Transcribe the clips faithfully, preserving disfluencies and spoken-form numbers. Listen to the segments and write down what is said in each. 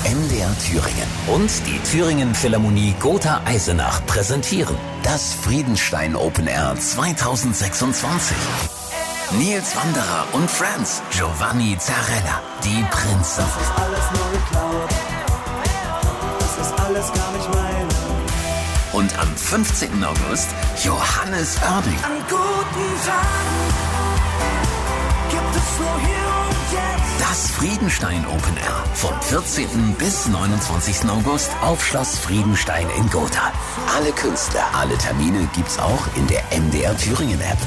M D R Thüringen und die Thüringen Philharmonie Gotha Eisenach präsentieren das Friedenstein Open Air zweitausendsechsundzwanzig. Nils Wanderer und Friends, Giovanni Zarella, die Prinzen. Das ist alles nur geklaut. Das ist alles gar nicht meine. Und am fünfzehnten August Johannes Oerding. An guten Tagen gibt es nur hier und jetzt. Das Friedenstein Open Air vom vierzehnten bis neunundzwanzigsten August auf Schloss Friedenstein in Gotha. Alle Künstler, alle Termine gibt's auch in der M D R Thüringen App.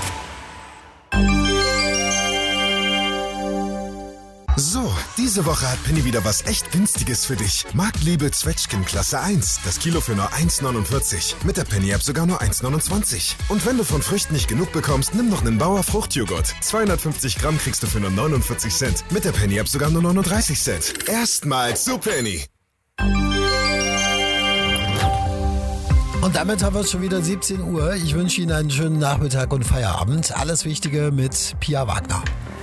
So, diese Woche hat Penny wieder was echt Günstiges für dich. Marktliebe Zwetschgen Klasse eins. Das Kilo für nur eins neunundvierzig. Mit der Penny-App sogar nur eins neunundzwanzig. Und wenn du von Früchten nicht genug bekommst, nimm noch einen Bauer Fruchtjoghurt. zweihundertfünfzig Gramm kriegst du für nur neunundvierzig Cent. Mit der Penny-App sogar nur neununddreißig Cent. Erstmals zu Penny. Und damit haben wir schon wieder siebzehn Uhr. Ich wünsche Ihnen einen schönen Nachmittag und Feierabend. Alles Wichtige mit Pia Wagner.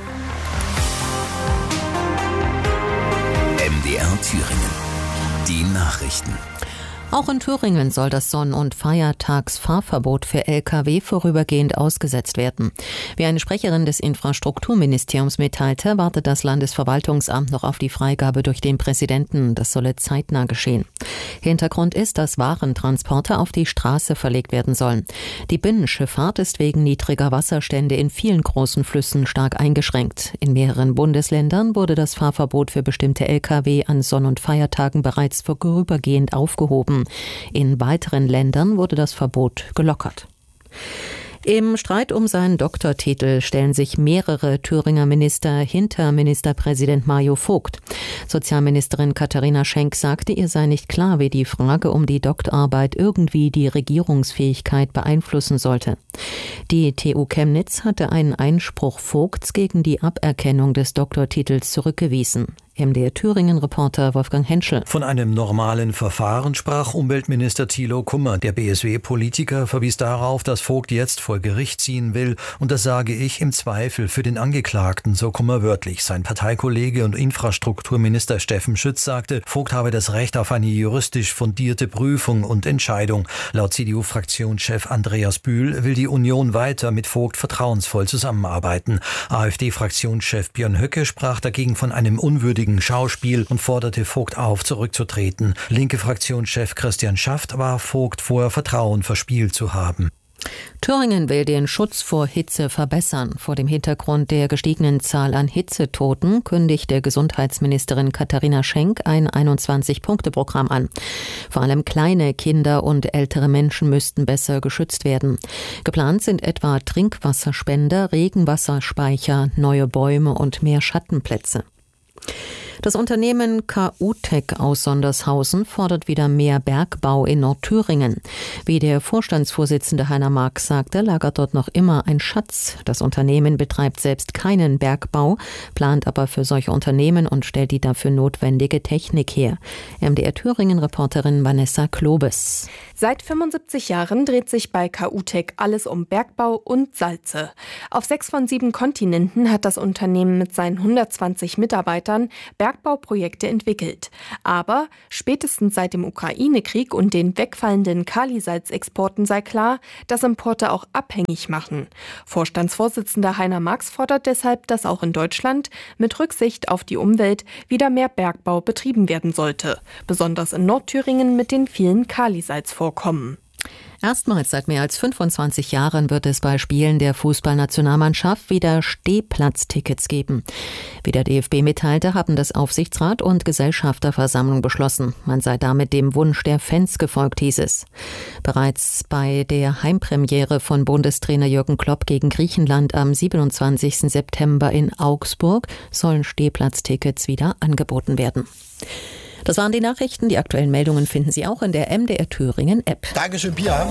M D R Thüringen. Die Nachrichten. Auch in Thüringen soll das Sonn- und Feiertagsfahrverbot für L K W vorübergehend ausgesetzt werden. Wie eine Sprecherin des Infrastrukturministeriums mitteilte, wartet das Landesverwaltungsamt noch auf die Freigabe durch den Präsidenten. Das solle zeitnah geschehen. Hintergrund ist, dass Warentransporte auf die Straße verlegt werden sollen. Die Binnenschifffahrt ist wegen niedriger Wasserstände in vielen großen Flüssen stark eingeschränkt. In mehreren Bundesländern wurde das Fahrverbot für bestimmte L K W an Sonn- und Feiertagen bereits vorübergehend aufgehoben. In weiteren Ländern wurde das Verbot gelockert. Im Streit um seinen Doktortitel stellen sich mehrere Thüringer Minister hinter Ministerpräsident Mario Vogt. Sozialministerin Katharina Schenk sagte, ihr sei nicht klar, wie die Frage um die Doktorarbeit irgendwie die Regierungsfähigkeit beeinflussen sollte. Die T U Chemnitz hatte einen Einspruch Vogts gegen die Aberkennung des Doktortitels zurückgewiesen. M D R Thüringen-Reporter Wolfgang Henschel. Von einem normalen Verfahren sprach Umweltminister Thilo Kummer. Der B S W-Politiker verwies darauf, dass Vogt jetzt vor Gericht ziehen will. Und das sage ich im Zweifel für den Angeklagten, so Kummer wörtlich. Sein Parteikollege und Infrastrukturminister Steffen Schütz sagte, Vogt habe das Recht auf eine juristisch fundierte Prüfung und Entscheidung. Laut C D U-Fraktionschef Andreas Bühl will die Union weiter mit Vogt vertrauensvoll zusammenarbeiten. AfD-Fraktionschef Björn Höcke sprach dagegen von einem unwürdigen Schauspiel und forderte Vogt auf, zurückzutreten. Linke Fraktionschef Christian Schaft war Vogt vor, Vertrauen verspielt zu haben. Thüringen will den Schutz vor Hitze verbessern. Vor dem Hintergrund der gestiegenen Zahl an Hitzetoten kündigte Gesundheitsministerin Katharina Schenk ein einundzwanzig-Punkte-Programm an. Vor allem kleine Kinder und ältere Menschen müssten besser geschützt werden. Geplant sind etwa Trinkwasserspender, Regenwasserspeicher, neue Bäume und mehr Schattenplätze. Das Unternehmen K U-Tech aus Sondershausen fordert wieder mehr Bergbau in Nordthüringen. Wie der Vorstandsvorsitzende Heiner Marx sagte, lagert dort noch immer ein Schatz. Das Unternehmen betreibt selbst keinen Bergbau, plant aber für solche Unternehmen und stellt die dafür notwendige Technik her. M D R Thüringen-Reporterin Vanessa Klobes. Seit fünfundsiebzig Jahren dreht sich bei K U-Tech alles um Bergbau und Salze. Auf sechs von sieben Kontinenten hat das Unternehmen mit seinen hundertzwanzig Mitarbeitern Bergbau Bergbauprojekte entwickelt. Aber spätestens seit dem Ukraine-Krieg und den wegfallenden Kalisalzexporten sei klar, dass Importe auch abhängig machen. Vorstandsvorsitzender Heiner Marx fordert deshalb, dass auch in Deutschland mit Rücksicht auf die Umwelt wieder mehr Bergbau betrieben werden sollte. Besonders in Nordthüringen mit den vielen Kalisalzvorkommen. Erstmals seit mehr als fünfundzwanzig Jahren wird es bei Spielen der Fußballnationalmannschaft wieder Stehplatztickets geben. Wie der D F B mitteilte, haben das Aufsichtsrat und Gesellschafterversammlung beschlossen. Man sei damit dem Wunsch der Fans gefolgt, hieß es. Bereits bei der Heimpremiere von Bundestrainer Jürgen Klopp gegen Griechenland am siebenundzwanzigsten September in Augsburg sollen Stehplatztickets wieder angeboten werden. Das waren die Nachrichten. Die aktuellen Meldungen finden Sie auch in der M D R Thüringen App. Dankeschön, Pia.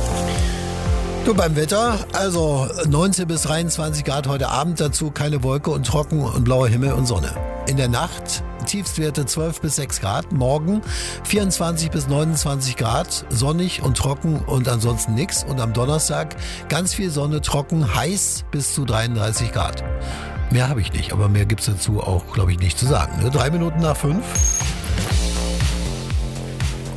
Du, beim Wetter, also neunzehn bis dreiundzwanzig Grad heute Abend, dazu keine Wolke und trocken und blauer Himmel und Sonne. In der Nacht Tiefstwerte zwölf bis sechs Grad, morgen vierundzwanzig bis neunundzwanzig Grad, sonnig und trocken und ansonsten nix. Und am Donnerstag ganz viel Sonne, trocken, heiß bis zu dreiunddreißig Grad. Mehr habe ich nicht, aber mehr gibt's dazu auch, glaube ich, nicht zu sagen. Ne? Drei Minuten nach fünf.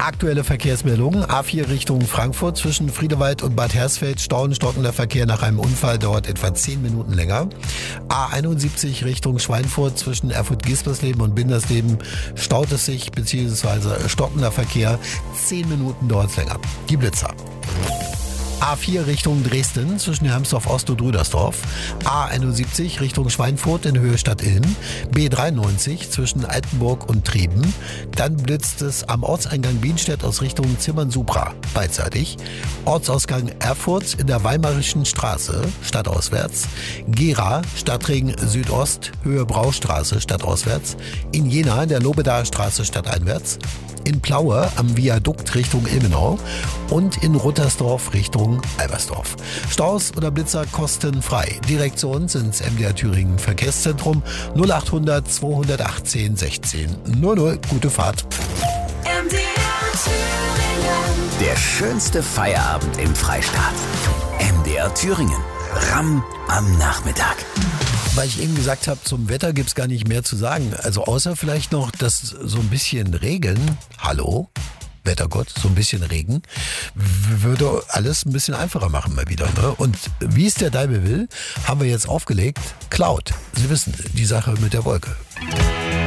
Aktuelle Verkehrsmeldungen. A vier Richtung Frankfurt zwischen Friedewald und Bad Hersfeld. Stauen, stockender Verkehr nach einem Unfall dauert etwa zehn Minuten länger. A einundsiebzig Richtung Schweinfurt zwischen Erfurt-Gispersleben und Bindersleben staut es sich bzw. stockender Verkehr. zehn Minuten dauert es länger. Die Blitzer. A vier Richtung Dresden zwischen Hermsdorf Ost und Rüdersdorf. A einundsiebzig Richtung Schweinfurt in Höhe Stadt-Ilm. B dreiundneunzig zwischen Altenburg und Trieben. Dann blitzt es am Ortseingang Bienstedt aus Richtung Zimmern-Supra beidseitig. Ortsausgang Erfurt in der Weimarischen Straße stadtauswärts. Gera Stadtring Südost Höhe Braustraße stadtauswärts. In Jena in der Lobedaer Straße stadteinwärts. In Plaue am Viadukt Richtung Ilmenau und in Ruttersdorf Richtung Albersdorf. Staus oder Blitzer kostenfrei. Direktion sind M D R Thüringen Verkehrszentrum null achthundert zweihundertachtzehn sechzehn null null. Gute Fahrt. M D R Thüringen. Der schönste Feierabend im Freistaat. M D R Thüringen. Ramm am Nachmittag. Weil ich eben gesagt habe, zum Wetter gibt's gar nicht mehr zu sagen. Also außer vielleicht noch, dass so ein bisschen Regen, hallo, Wettergott, so ein bisschen Regen, würde alles ein bisschen einfacher machen mal wieder. Ne? Und wie es der Deibel will, haben wir jetzt aufgelegt, Cloud. Sie wissen, die Sache mit der Wolke.